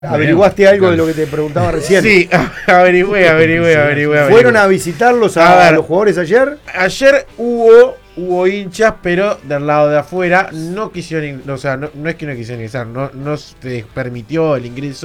¿Averiguaste algo de lo que te preguntaba recién? Sí, averigüé. ¿Fueron a visitarlos a los jugadores ayer? Ayer hubo hinchas, pero del lado de afuera no quisieron, o sea, no es que no quisieron ingresar, no se permitió el ingreso.